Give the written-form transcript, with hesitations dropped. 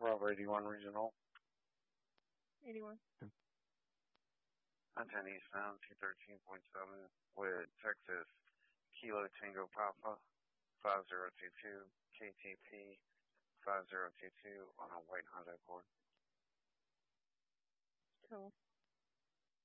Bravo 81 Regional. 81. Antenna Eastbound 213.7 with Texas Kilo Tango Papa 5022 KTP 5022 on a white Honda Accord. Cool.